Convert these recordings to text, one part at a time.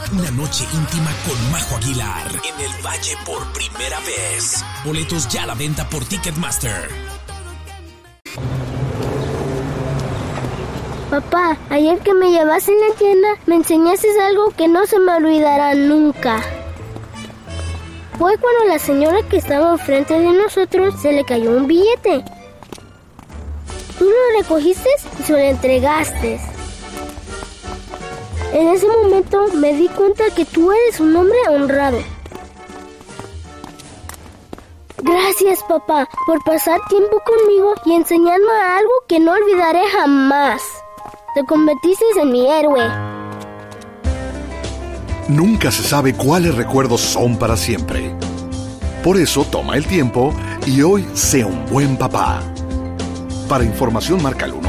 Una noche íntima con Majo Aguilar en el Valle por primera vez. Boletos ya a la venta por Ticketmaster. Papá, ayer que me llevaste en la tienda, me enseñaste algo que no se me olvidará nunca. Fue cuando la señora que estaba enfrente de nosotros se le cayó un billete. Tú lo recogiste y se lo entregaste. En ese momento me di cuenta que tú eres un hombre honrado. Gracias, papá, por pasar tiempo conmigo y enseñarme algo que no olvidaré jamás. Te convertiste en mi héroe. Nunca se sabe cuáles recuerdos son para siempre. Por eso toma el tiempo y hoy sea un buen papá. Para información marca el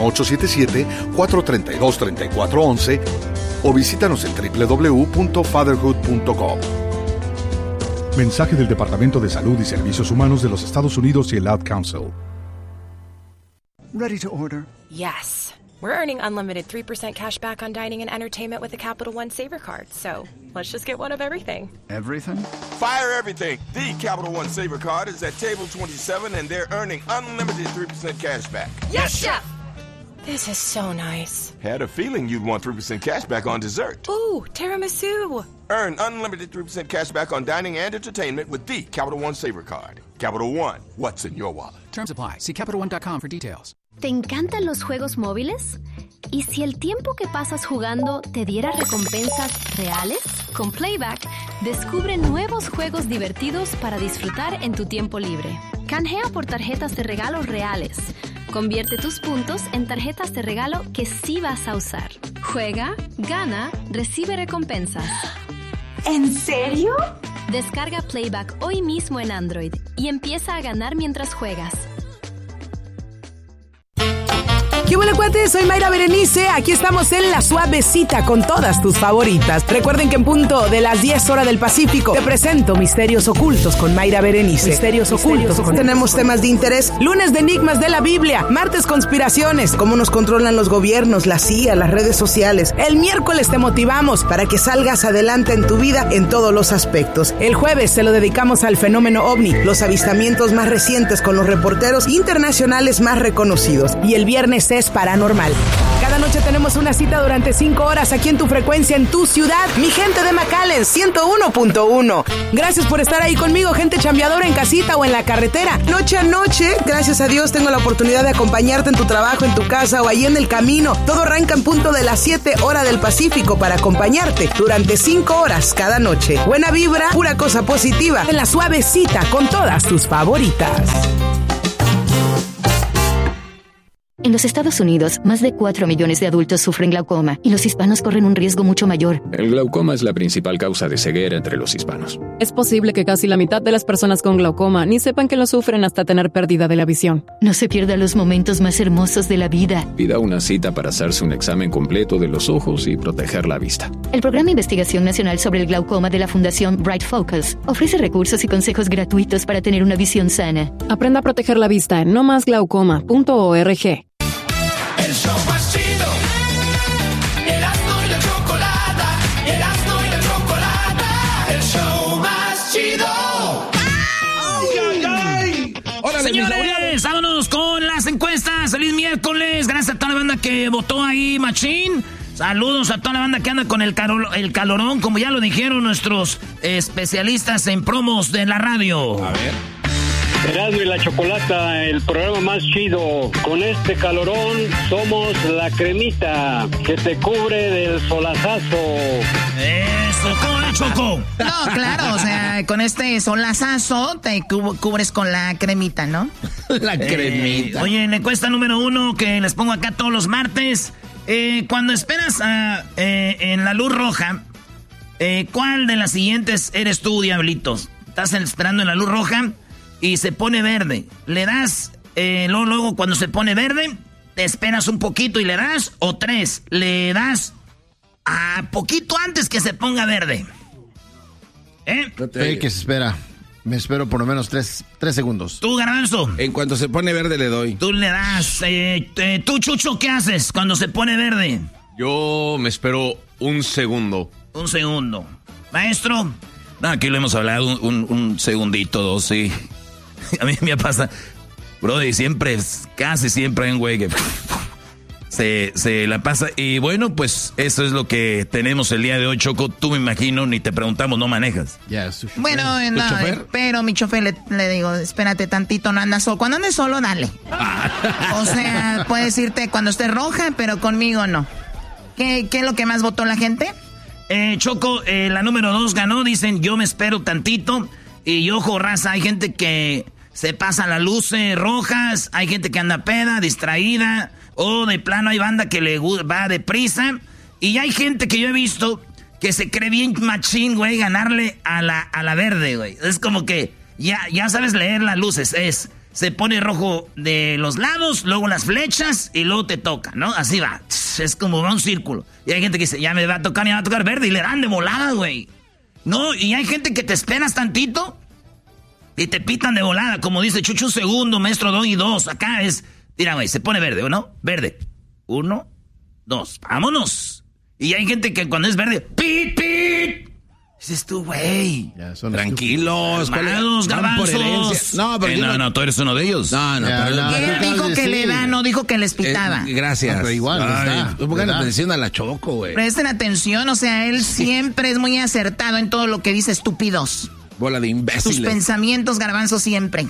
1877-432-3411 o visítanos en www.fatherhood.com. Mensaje del Departamento de Salud y Servicios Humanos de los Estados Unidos y el Ad Council. Ready to order? Yes. We're earning unlimited 3% cash back on dining and entertainment with the Capital One Saver Card. So let's just get one of everything. Everything? Fire everything. The Capital One Saver Card is at table 27 and they're earning unlimited 3% cash back. Yes, Chef! This is so nice. Had a feeling you'd want 3% cash back on dessert. Ooh, tiramisu. Earn unlimited 3% cash back on dining and entertainment with the Capital One Saver Card. Capital One, what's in your wallet? Terms apply. See CapitalOne.com for details. ¿Te encantan los juegos móviles? ¿Y si el tiempo que pasas jugando te diera recompensas reales? Con Playback, descubre nuevos juegos divertidos para disfrutar en tu tiempo libre. Canjea por tarjetas de regalo reales. Convierte tus puntos en tarjetas de regalo que sí vas a usar. Juega, gana, recibe recompensas. ¿En serio? Descarga Playback hoy mismo en Android y empieza a ganar mientras juegas. ¿Qué hola, cuates? Soy Mayra Berenice. Aquí estamos en La Suavecita con todas tus favoritas. Recuerden que en punto de las 10 horas del Pacífico te presento Misterios Ocultos con Mayra Berenice. Misterios Ocultos. Tenemos temas de interés. Lunes de Enigmas de la Biblia. Martes Conspiraciones. Cómo nos controlan los gobiernos, la CIA, las redes sociales. El miércoles te motivamos para que salgas adelante en tu vida en todos los aspectos. El jueves se lo dedicamos al fenómeno OVNI. Los avistamientos más recientes con los reporteros internacionales más reconocidos. Y el viernes es paranormal. Cada noche tenemos una cita durante 5 horas aquí en tu frecuencia, en tu ciudad. Mi gente de McAllen, 101.1. Gracias por estar ahí conmigo, gente chambeadora en casita o en la carretera. Noche a noche, gracias a Dios, tengo la oportunidad de acompañarte en tu trabajo, en tu casa o ahí en el camino. Todo arranca en punto de las 7 horas del Pacífico para acompañarte durante 5 horas cada noche. Buena vibra, pura cosa positiva. En La Suavecita con todas tus favoritas. En los Estados Unidos, más de 4 millones de adultos sufren glaucoma y los hispanos corren un riesgo mucho mayor. El glaucoma es la principal causa de ceguera entre los hispanos. Es posible que casi la mitad de las personas con glaucoma ni sepan que lo sufren hasta tener pérdida de la visión. No se pierda los momentos más hermosos de la vida. Pida una cita para hacerse un examen completo de los ojos y proteger la vista. El Programa de Investigación Nacional sobre el Glaucoma de la Fundación Bright Focus ofrece recursos y consejos gratuitos para tener una visión sana. Aprenda a proteger la vista en nomasglaucoma.org. El show más chido, Erasmo y la Chocolata, Erasmo y la Chocolata, el show más chido. ¡Ay, ay, ay! ¡Hola, señores! Vámonos con las encuestas. ¡Feliz miércoles! Gracias a toda la banda que votó ahí, machín. Saludos a toda la banda que anda con el calorón, como ya lo dijeron nuestros especialistas en promos de la radio. A ver. Erasmo y la Chocolata, el programa más chido. Con este calorón somos la cremita que te cubre del solazazo. Eso, ¿cómo le, Choco? No, claro, o sea, con este solazazo te cubres con la cremita, ¿no? La cremita. Oye, en la encuesta número 1 que les pongo acá todos los martes, cuando esperas en la luz roja, ¿cuál de las siguientes eres tú, Diablitos? Estás esperando en la luz roja y se pone verde. Le das, luego cuando se pone verde, te esperas un poquito y le das, o 3, le das a poquito antes que se ponga verde. Que se espera. Me espero por lo menos 3 segundos. ¿Tú, Garbanzo? En cuanto se pone verde le doy. Tú le das. ¿Tú, Chucho, qué haces cuando se pone verde? Yo me espero 1 segundo. Un segundo. Maestro. No, aquí lo hemos hablado un segundito, 2, sí. A mí me pasa, brody, siempre, casi siempre hay un güey que se la pasa. Y bueno, pues eso es lo que tenemos el día de hoy, Choco. Tú me imagino, ni te preguntamos, no manejas. Bueno, no, pero mi chofer le digo, espérate tantito, no andas solo. Cuando andes solo, dale. O sea, puedes irte cuando esté roja, pero conmigo no. ¿Qué es lo que más votó la gente? Choco, la número 2 ganó, dicen, yo me espero tantito. Y ojo, raza, hay gente que se pasa las luces rojas, hay gente que anda peda, distraída, o de plano hay banda que le va deprisa. Y hay gente que yo he visto que se cree bien machín, güey, ganarle a la verde, güey. Es como que ya sabes leer las luces, se pone rojo de los lados, luego las flechas y luego te toca, ¿no? Así va, es como va un círculo. Y hay gente que dice, ya me va a tocar verde y le dan de volada, güey. No, y hay gente que te esperas tantito y te pitan de volada, como dice Chucho, un segundo, maestro, 2 y 2. Acá es, mira, güey, se pone verde, ¿o no? Verde. 1, 2, vámonos. Y hay gente que cuando es verde, ¡pit, pit! Dices tú, güey. Tranquilos. Hermanos, garbanzos. No, pero no, tú eres uno de ellos. No, pero él dijo que le da, no dijo que les pitaba. Gracias. No, pero igual, está. Tú pongan atención a la Choco, güey. Presten atención, o sea, él siempre es muy acertado en todo lo que dice, estúpidos. Bola de imbéciles. Tus pensamientos, garbanzos, siempre.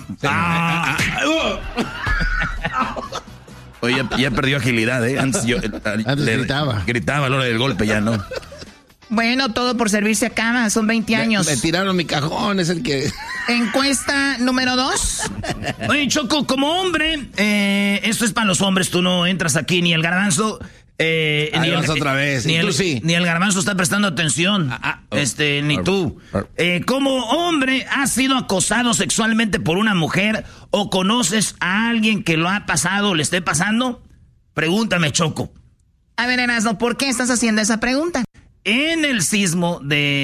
Oye, ya perdió agilidad, ¿eh? Antes gritaba a la hora del golpe, ya no. Bueno, todo por servirse a cama, son 20 años. Me tiraron mi cajón, es el que... Encuesta número 2. Oye, Choco, como hombre, esto es para los hombres, tú no entras aquí, ni el garbanzo... otra vez. Ni el garbanzo está prestando atención. Ni tú. Como hombre, ¿has sido acosado sexualmente por una mujer o conoces a alguien que lo ha pasado o le esté pasando? Pregúntame, Choco. A ver, Erasmo, ¿por qué estás haciendo esa pregunta? En el Istmo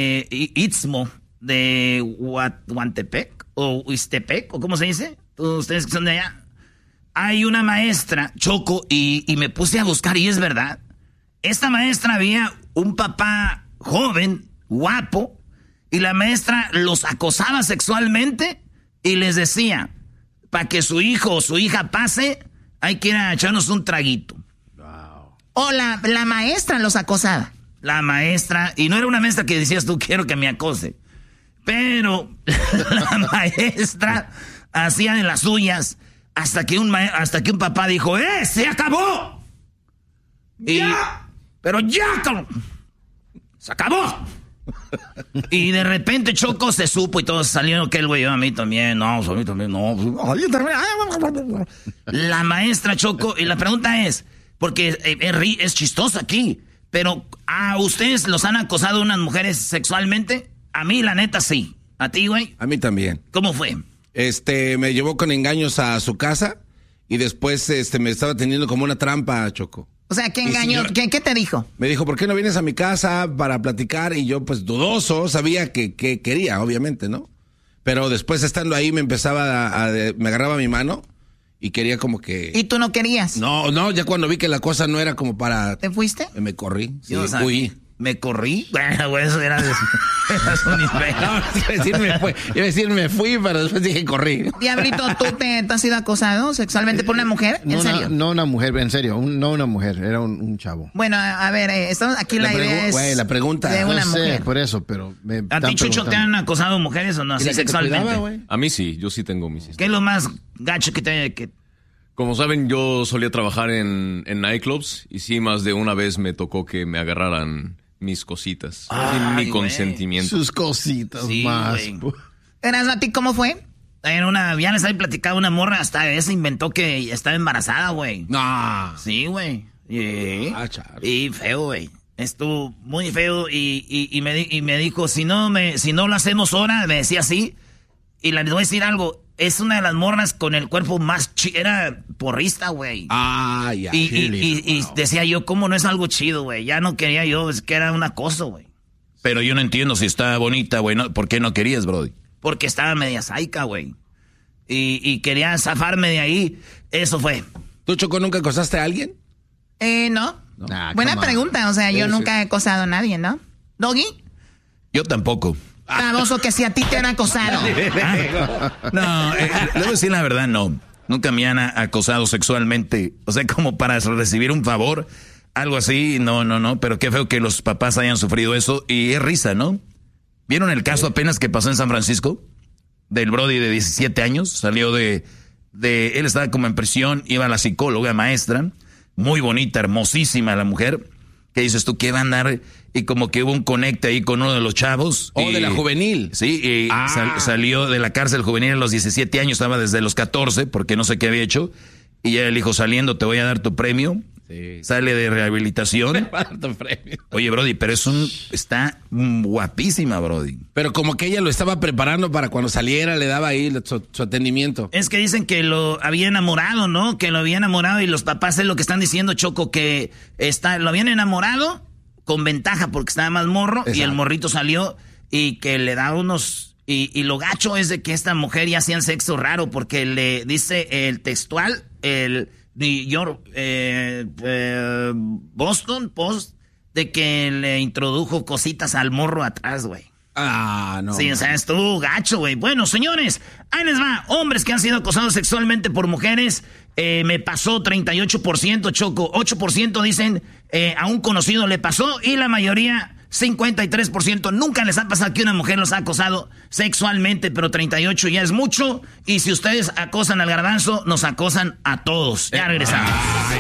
de Huantepec o Huistepec, o ¿cómo se dice? Ustedes que son de allá. Hay una maestra, Choco, y me puse a buscar y es verdad. Esta maestra había un papá joven, guapo, y la maestra los acosaba sexualmente y les decía, para que su hijo o su hija pase, hay que ir a echarnos un traguito. Wow. O la maestra los acosaba. La maestra, y no era una maestra que decías tú, quiero que me acose. Pero la maestra hacía de las suyas. Hasta que un papá dijo, ¡se acabó! Pero ya, se acabó. Y de repente Choco se supo y todos salieron que el güey, a mí también, no. La maestra Choco, y la pregunta es, porque es chistoso aquí, pero ¿a ustedes los han acosado unas mujeres sexualmente? A mí, la neta, sí. ¿A ti, güey? A mí también. ¿Cómo fue? Me llevó con engaños a su casa y después me estaba teniendo como una trampa, Choco. O sea, ¿qué engaño? ¿Qué te dijo? Me dijo, ¿por qué no vienes a mi casa para platicar? Y yo, pues, dudoso, sabía que quería, obviamente, ¿no? Pero después, estando ahí, me agarraba mi mano y quería como que... ¿Y tú no querías? No, ya cuando vi que la cosa no era como para... ¿Te fuiste? Me corrí, sí, fui. ¿Me corrí? Bueno, eso era un iba a decir me fui, pero después dije corrí. Diablito, ¿tú te has sido acosado sexualmente por una mujer? ¿En serio? No una mujer, en serio, no una mujer, era un chavo. Bueno, a ver, estamos aquí la idea es... Güey, la pregunta... De una mujer. Por eso, pero... ¿A ti, Chucho, te han acosado mujeres o no? Así sexualmente. A mí sí, yo sí tengo mis historias. ¿Qué es lo más gacho que Como saben, yo solía trabajar en nightclubs y sí, más de una vez me tocó que me agarraran mis cositas, sin mi consentimiento. Sus cositas, sí, más. ¿Eras a ti cómo fue? Ya les había platicado una morra, hasta se inventó que estaba embarazada, güey. No. Sí, güey. Y feo, güey. Estuvo muy feo y me dijo, si no lo hacemos ahora, me decía así. Y les voy a decir algo. Es una de las morras con el cuerpo más chido. Era porrista, güey. Ya. Y decía yo, ¿cómo no es algo chido, güey? Ya no quería yo, es que era un acoso, güey. Pero yo no entiendo si está bonita, güey. ¿Por qué no querías, brody? Porque estaba media saica, güey. Y quería zafarme de ahí. Eso fue. ¿Tú, Choco, nunca acosaste a alguien? No. Buena pregunta. O sea, yo nunca he acosado a nadie, ¿no? ¿Doggy? Yo tampoco. Baboso, que si a ti te han acosado. No, le voy a decir la verdad, no. Nunca me han acosado sexualmente. O sea, como para recibir un favor, algo así, no. Pero qué feo que los papás hayan sufrido eso. Y es risa, ¿no? ¿Vieron el caso apenas que pasó en San Francisco? Del brody de 17 años. Salió de él estaba como en prisión, iba a la psicóloga maestra. Muy bonita, hermosísima la mujer. ¿Qué dices tú? ¿Qué va a andar? Y como que hubo un conecte ahí con uno de los chavos. De la juvenil. Sí, y salió de la cárcel juvenil a los 17 años, estaba desde los 14, porque no sé qué había hecho. Y ya el hijo saliendo, te voy a dar tu premio. Sí. Sale de rehabilitación. Oye, brody, pero está guapísima, brody. Pero como que ella lo estaba preparando para cuando saliera, le daba ahí su atendimiento. Es que dicen que lo había enamorado, ¿no? Que lo había enamorado y los papás es lo que están diciendo, Choco, que lo habían enamorado con ventaja porque estaba más morro. Exacto. Y el morrito salió y que le da unos... Y lo gacho es de que esta mujer ya hacían sexo raro porque le dice el textual, el New York, Boston Post, de que le introdujo cositas al morro atrás, güey. No. Sí, o sea, estuvo gacho, güey. Bueno, señores, ahí les va. Hombres que han sido acosados sexualmente por mujeres, me pasó 38%, Choco. 8% dicen a un conocido le pasó y la mayoría... 53% nunca les ha pasado que una mujer los ha acosado sexualmente, pero 38 ya es mucho. Y si ustedes acosan al Garbanzo, nos acosan a todos. Ya regresamos.